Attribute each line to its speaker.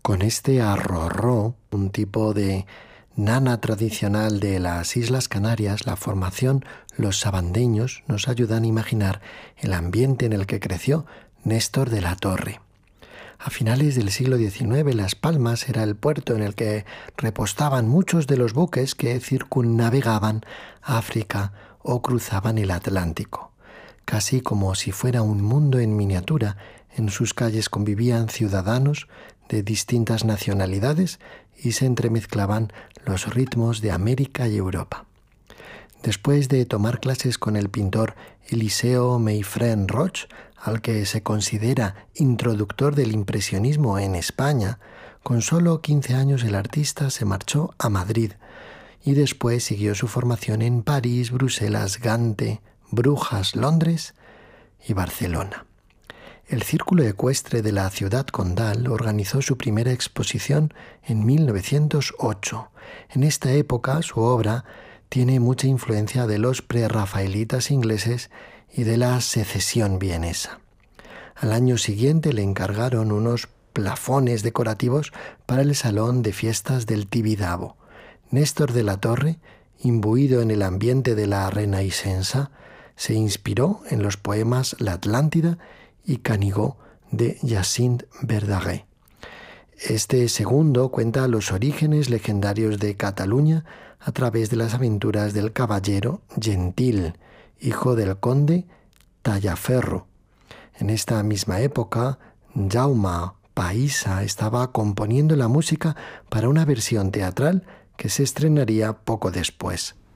Speaker 1: Con este arrorró, un tipo de nana tradicional de las Islas Canarias, la formación Los Sabandeños nos ayudan a imaginar el ambiente en el que creció Néstor de la Torre. A finales del siglo XIX, Las Palmas era el puerto en el que repostaban muchos de los buques que circunnavegaban África o cruzaban el Atlántico. Casi como si fuera un mundo en miniatura, en sus calles convivían ciudadanos de distintas nacionalidades y se entremezclaban los ritmos de América y Europa. Después de tomar clases con el pintor Eliseo Meifrén Roch, al que se considera introductor del impresionismo en España, con solo 15 años el artista se marchó a Madrid y después siguió su formación en París, Bruselas, Gante, Brujas, Londres y Barcelona. El Círculo Ecuestre de la Ciudad Condal organizó su primera exposición en 1908. En esta época su obra tiene mucha influencia de los prerrafaelitas ingleses y de la Secesión vienesa. Al año siguiente le encargaron unos plafones decorativos para el Salón de Fiestas del Tibidabo. Néstor de la Torre, imbuido en el ambiente de la Renaixença, se inspiró en los poemas La Atlántida y Canigó de Jacint Verdaguer. Este segundo cuenta los orígenes legendarios de Cataluña a través de las aventuras del caballero Gentil, hijo del conde Tallaferro. En esta misma época, Jaume Pahissa estaba componiendo la música para una versión teatral que se estrenaría poco después.